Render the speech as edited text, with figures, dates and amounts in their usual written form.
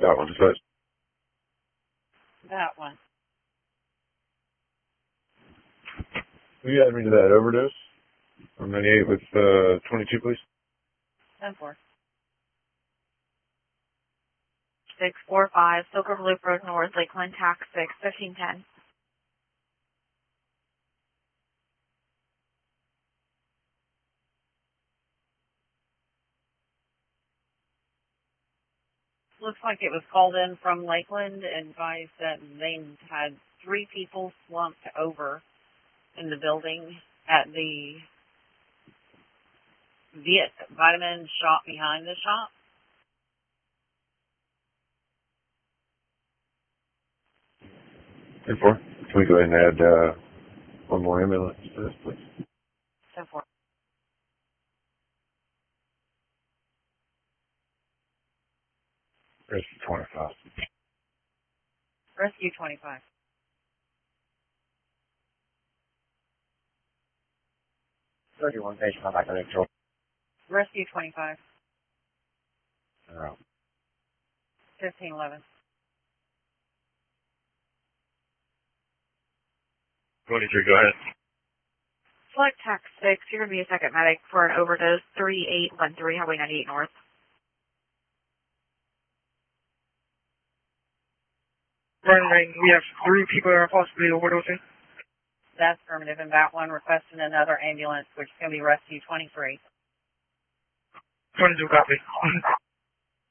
That one, dispatch. That one. Will you add me to that overdose? On 98 with 22, please. 10-4. 645, Silver Loop Road North, Lakeland, Tax 6, 1510. Looks like it was called in from Lakeland and advised that they had 3 people slumped over in the building at the vitamin shop behind the shop. And 4. Can we go ahead and add one more ambulance to this, please? 10-4. Rescue 25. Rescue 25. One patient, I'm back on control. Rescue 25. 1511. 23, go ahead. Select Tax 6, you're going to be a second medic for an overdose, 3813 Highway 98 North. Running, we have 3 people that are possibly overdosing. That's affirmative, and that one requesting another ambulance, which is going to be Rescue 23. 22, copy.